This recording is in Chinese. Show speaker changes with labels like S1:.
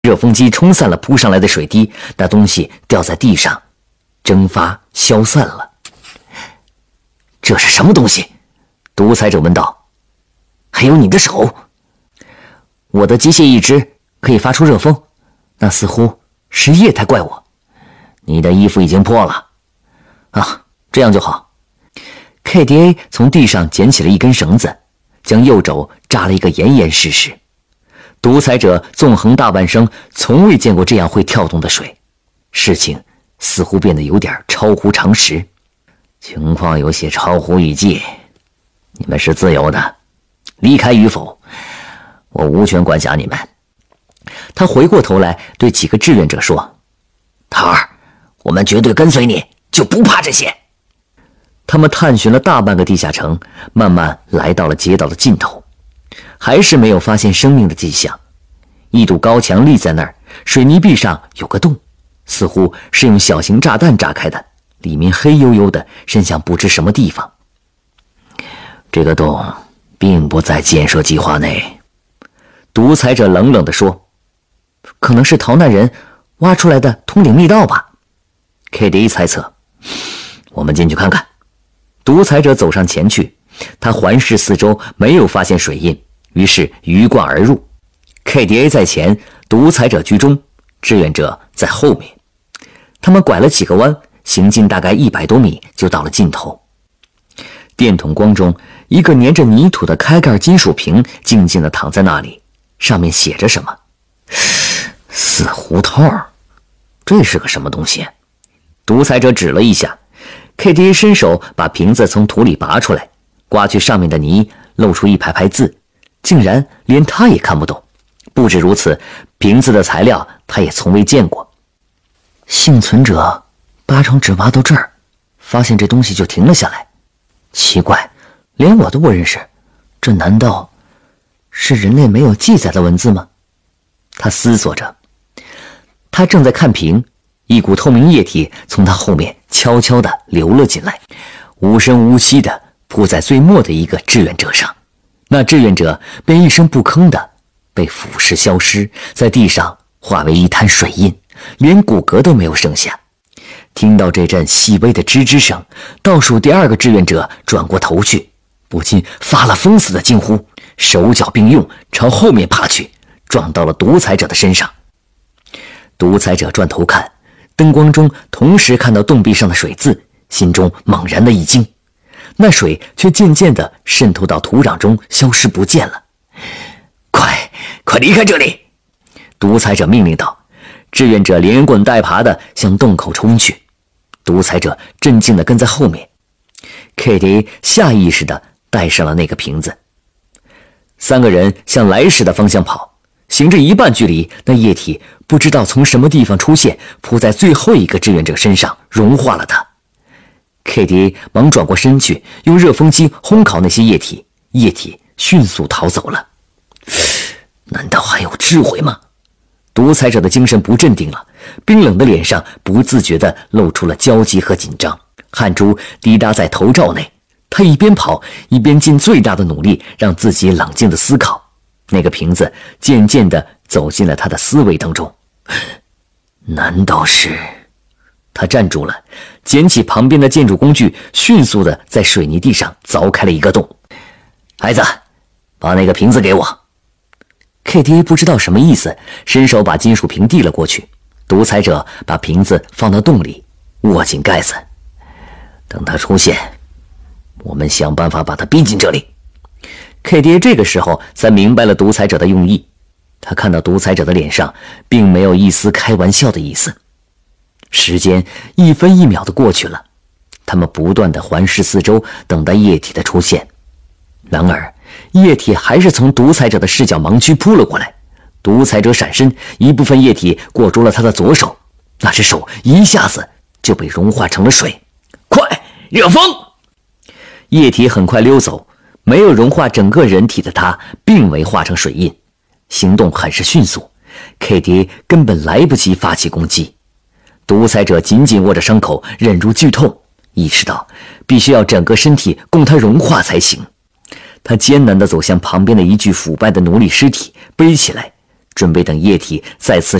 S1: 热风机冲散了扑上来的水滴，那东西掉在地上，蒸发消散了。这是什么东西？独裁者问道。还有你的手。我的机械一只可以发出热风，那似乎是液态怪物。你的衣服已经破了。啊，这样就好。KDA 从地上捡起了一根绳子，将右肘扎了一个严严实实。独裁者纵横大半生，从未见过这样会跳动的水，事情似乎变得有点超乎常识。情况有些超乎预计，你们是自由的，离开与否，我无权管辖你们。他回过头来对几个志愿者说：桃儿，我们绝对跟随你，就不怕这些。他们探寻了大半个地下城，慢慢来到了街道的尽头，还是没有发现生命的迹象。一堵高墙立在那儿，水泥壁上有个洞，似乎是用小型炸弹炸开的，里面黑黝黝的，伸向不知什么地方。这个洞并不在建设计划内，独裁者冷冷地说。可能是逃难人挖出来的通顶密道吧。KD 猜测。我们进去看看。独裁者走上前去，他环视四周，没有发现水印，于是鱼贯而入。KDA 在前，独裁者居中，志愿者在后面。他们拐了几个弯，行进大概100多米就到了尽头。电筒光中，一个粘着泥土的开盖金属瓶静静地躺在那里，上面写着什么。死胡同，这是个什么东西？独裁者指了一下。KDA 伸手把瓶子从土里拔出来，刮去上面的泥，露出一排排字，竟然连他也看不懂。不止如此，瓶子的材料他也从未见过。幸存者8成只挖到这儿，发现这东西就停了下来。奇怪，连我都不认识，这难道是人类没有记载的文字吗？他思索着。他正在看瓶，一股透明液体从他后面悄悄地流了进来，无声无息地扑在最末的一个志愿者上。那志愿者便一声不吭地被腐蚀消失，在地上化为一滩水印，连骨骼都没有剩下。听到这阵细微的吱吱声，倒数第2个志愿者转过头去，不禁发了疯似的惊呼，手脚并用朝后面爬去，撞到了独裁者的身上。独裁者转头看，灯光中同时看到洞壁上的水渍，心中猛然的一惊，那水却渐渐地渗透到土壤中，消失不见了。快离开这里！独裁者命令道。志愿者连滚带爬地向洞口冲去，独裁者镇静地跟在后面。KD 下意识地带上了那个瓶子。3个人向来时的方向跑，行至一半距离，那液体不知道从什么地方出现，扑在最后一个志愿者身上，融化了他。KD 忙转过身去，用热风机烘烤那些液体，液体迅速逃走了。难道还有智慧吗？独裁者的精神不镇定了，冰冷的脸上不自觉地露出了焦急和紧张，汗珠滴答在头罩内。他一边跑一边尽最大的努力让自己冷静地思考。那个瓶子渐渐地走进了他的思维当中。难道是……他站住了，捡起旁边的建筑工具，迅速地在水泥地上凿开了一个洞。孩子，把那个瓶子给我。KD 不知道什么意思，伸手把金属瓶递了过去。独裁者把瓶子放到洞里，握紧盖子。等他出现，我们想办法把他逼进这里。KD 这个时候才明白了独裁者的用意。他看到独裁者的脸上并没有一丝开玩笑的意思。时间1分1秒地过去了，他们不断地环视四周，等待液体的出现。然而液体还是从独裁者的视角盲区扑了过来。独裁者闪身，一部分液体过住了他的左手，那只手一下子就被融化成了水。快，热风！液体很快溜走，没有融化整个人体的它并未化成水印，行动很是迅速。KD 根本来不及发起攻击。独裁者紧紧握着伤口，忍住剧痛，意识到必须要整个身体供它融化才行。他艰难地走向旁边的一具腐败的奴隶尸体，背起来， 准备等液体再次